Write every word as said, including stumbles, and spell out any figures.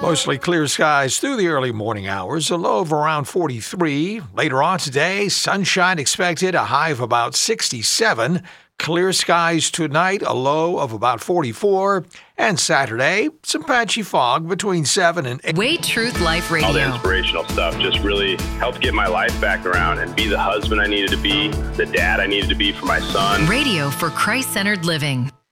Mostly clear skies through the early morning hours, a low of around forty-three. Later on today, sunshine expected, a high of about sixty-seven. Clear skies tonight, a low of about forty-four. And Saturday, some patchy fog between seven and eight. Wait Truth Life Radio. All the inspirational stuff just really helped get my life back around and be the husband I needed to be, the dad I needed to be for my son. Radio for Christ-centered living.